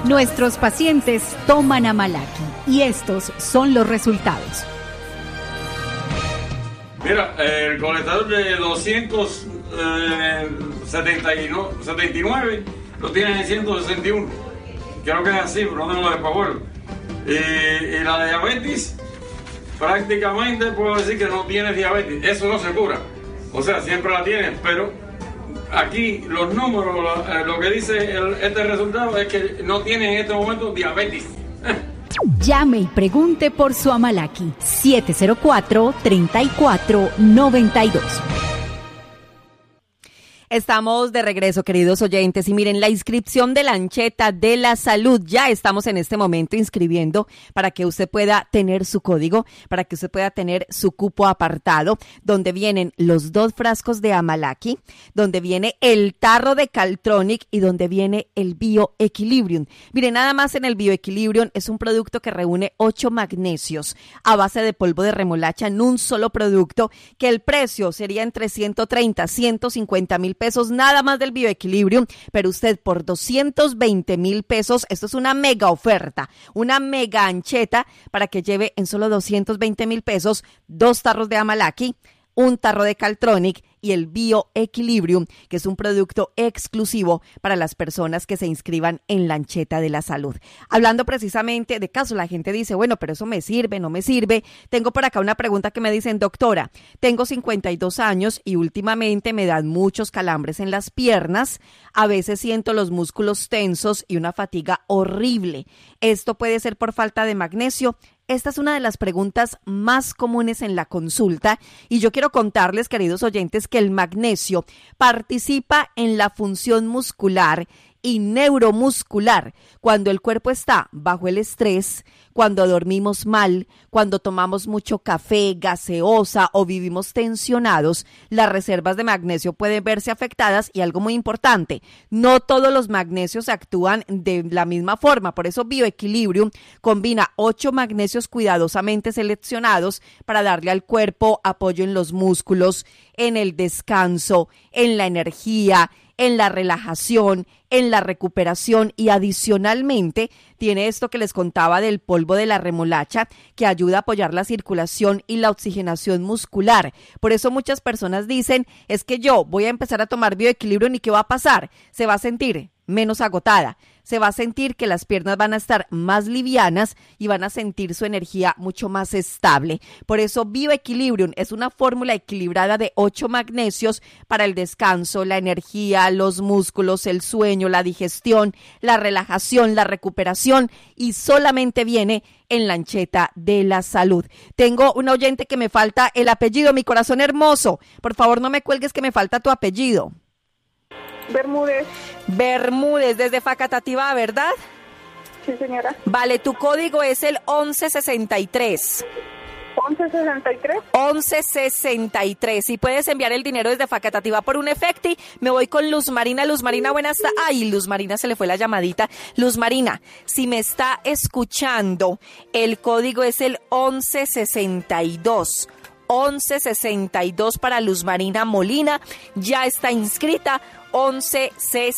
Nuestros pacientes toman Amalaki y estos son los resultados. Mira, el colesterol de 279 lo tienen en 161. Creo que es así, pero no tengo después vuelvo. Y la diabetes, prácticamente puedo decir que no tienes diabetes. Eso no se cura. O sea, siempre la tienes, pero aquí los números, lo que dice este resultado es que no tiene en este momento diabetes. Llame y pregunte por su Amalaki. 704-3492. Estamos de regreso, queridos oyentes, y miren, la inscripción de Lancheta de la Salud, ya estamos en este momento inscribiendo para que usted pueda tener su código, para que usted pueda tener su cupo apartado, donde vienen los 2 frascos de Amalaki, donde viene el tarro de Caltronic y donde viene el Bioequilibrium. Miren, nada más en el Bioequilibrium es un producto que reúne 8 magnesios a base de polvo de remolacha en un solo producto, que el precio sería entre 130, 150 mil pesos nada más del Bioequilibrium, pero usted por 220 mil pesos, esto es una mega oferta, una mega ancheta para que lleve en solo 220 mil pesos 2 tarros de Amalaki, un tarro de Caltronic y el Bioequilibrium, que es un producto exclusivo para las personas que se inscriban en Lancheta de la Salud. Hablando precisamente de casos, la gente dice, bueno, pero eso me sirve, no me sirve. Tengo por acá una pregunta que me dicen, doctora, tengo 52 años y últimamente me dan muchos calambres en las piernas, a veces siento los músculos tensos y una fatiga horrible. ¿Esto puede ser por falta de magnesio? Esta es una de las preguntas más comunes en la consulta y yo quiero contarles, queridos oyentes, que el magnesio participa en la función muscular y neuromuscular cuando el cuerpo está bajo el estrés, cuando dormimos mal, cuando tomamos mucho café, gaseosa o vivimos tensionados. Las reservas de magnesio pueden verse afectadas y algo muy importante, no todos los magnesios actúan de la misma forma. Por eso Bioequilibrium combina 8 magnesios cuidadosamente seleccionados para darle al cuerpo apoyo en los músculos, en el descanso, en la energía, en la relajación, en la recuperación y adicionalmente tiene esto que les contaba del polvo de la remolacha que ayuda a apoyar la circulación y la oxigenación muscular. Por eso muchas personas dicen, es que yo voy a empezar a tomar Bioequilibrium y ¿qué va a pasar? Se va a sentir menos agotada, se va a sentir que las piernas van a estar más livianas y van a sentir su energía mucho más estable. Por eso Bioequilibrium es una fórmula equilibrada de 8 magnesios para el descanso, la energía, los músculos, el sueño, la digestión, la relajación, la recuperación y solamente viene en Lancheta de la Salud. Tengo un oyente que me falta el apellido, mi corazón hermoso. Por favor, no me cuelgues que me falta tu apellido. Bermúdez, desde Facatativá, ¿verdad? Sí, señora. Vale, tu código es el 1163. ¿1163? 1163. Si puedes enviar el dinero desde Facatativá por un efecti, me voy con Luz Marina. Luz Marina, buenas tardes. Ay, Luz Marina, se le fue la llamadita. Luz Marina, si me está escuchando, el código es el 1162. 1162 para Luz Marina Molina. Ya está inscrita. 1162.